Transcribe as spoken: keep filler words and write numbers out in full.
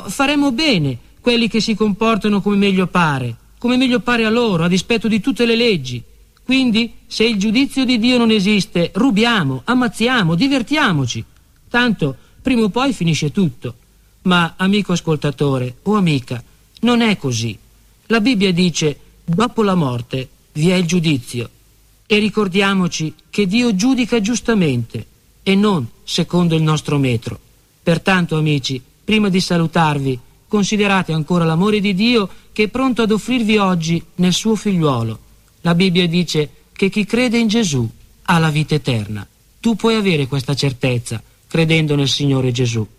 faremo bene quelli che si comportano come meglio pare, come meglio pare a loro, a dispetto di tutte le leggi. Quindi, se il giudizio di Dio non esiste, rubiamo, ammazziamo, divertiamoci. Tanto, prima o poi finisce tutto. Ma, amico ascoltatore o amica, non è così. La Bibbia dice, dopo la morte vi è il giudizio. E ricordiamoci che Dio giudica giustamente e non secondo il nostro metro. Pertanto, amici, prima di salutarvi, considerate ancora l'amore di Dio che è pronto ad offrirvi oggi nel suo figliuolo. La Bibbia dice che chi crede in Gesù ha la vita eterna. Tu puoi avere questa certezza credendo nel Signore Gesù.